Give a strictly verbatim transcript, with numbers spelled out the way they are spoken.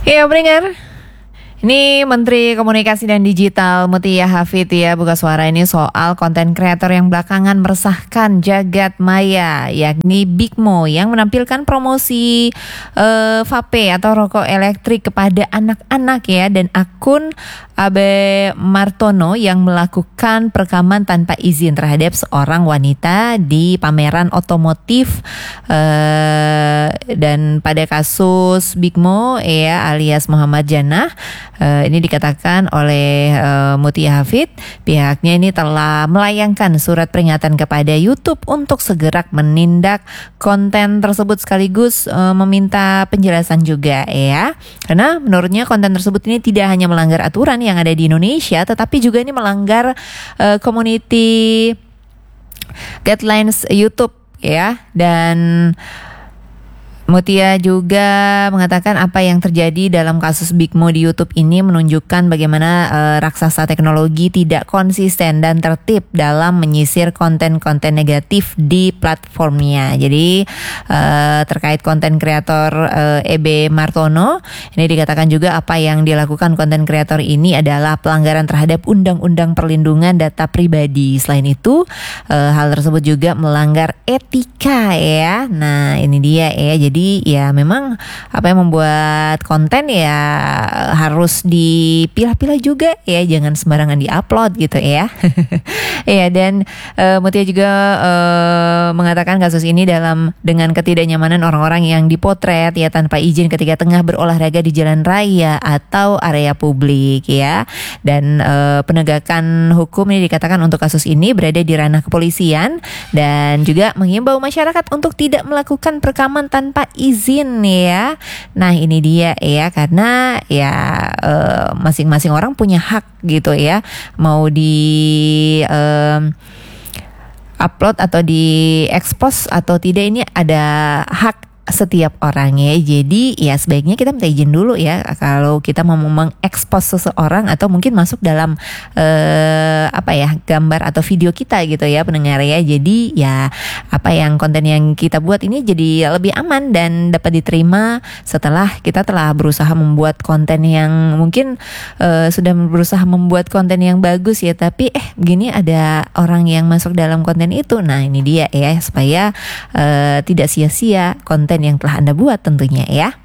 Ya, pendengar. Ini Menteri Komunikasi dan Digital Mutia Hafid ya buka suara ini soal konten kreator yang belakangan meresahkan jagat maya, yakni Big Mo yang menampilkan promosi uh, vape atau rokok elektrik kepada anak-anak ya, dan akun Abe Martono yang melakukan perekaman tanpa izin terhadap seorang wanita di pameran otomotif. Uh, dan pada kasus Big Mo ya alias Muhammad Jannah, Uh, ini dikatakan oleh uh, Mutia Hafid, pihaknya ini telah melayangkan surat peringatan kepada YouTube untuk segera menindak konten tersebut sekaligus uh, meminta penjelasan juga ya. Karena menurutnya konten tersebut ini tidak hanya melanggar aturan yang ada di Indonesia, tetapi juga ini melanggar uh, community guidelines YouTube ya. Dan Mutia juga mengatakan apa yang terjadi dalam kasus Big Mo di YouTube ini menunjukkan bagaimana uh, raksasa teknologi tidak konsisten dan tertib dalam menyisir konten-konten negatif di platformnya. Jadi uh, terkait konten kreator uh, Ebe Martono, ini dikatakan juga apa yang dilakukan konten kreator ini adalah pelanggaran terhadap Undang-Undang Perlindungan Data Pribadi. Selain itu, uh, hal tersebut juga melanggar etika ya. Nah, ini dia ya. Jadi ya memang apa yang membuat konten ya harus dipilah-pilah juga ya, jangan sembarangan diupload gitu ya. Ya, dan uh, Mutia juga uh, mengatakan kasus ini dalam dengan ketidaknyamanan orang-orang yang dipotret ya tanpa izin ketika tengah berolahraga di jalan raya atau area publik ya. Dan uh, penegakan hukum ini dikatakan untuk kasus ini berada di ranah kepolisian, dan juga menghimbau masyarakat untuk tidak melakukan perekaman tanpa izin ya. Nah, ini dia ya, karena ya uh, masing-masing orang punya hak gitu ya, mau di uh, upload atau di expose atau tidak, ini ada hak setiap orang ya. Jadi ya sebaiknya kita minta izin dulu ya kalau kita mau mengekspos seseorang atau mungkin masuk dalam eh, apa ya gambar atau video kita gitu ya pendengar ya. Jadi ya apa yang konten yang kita buat ini jadi lebih aman dan dapat diterima setelah kita telah berusaha membuat konten yang mungkin eh, sudah berusaha membuat konten yang bagus ya, tapi eh begini ada orang yang masuk dalam konten itu. Nah, ini dia ya, supaya eh, tidak sia-sia konten yang telah Anda buat tentunya ya.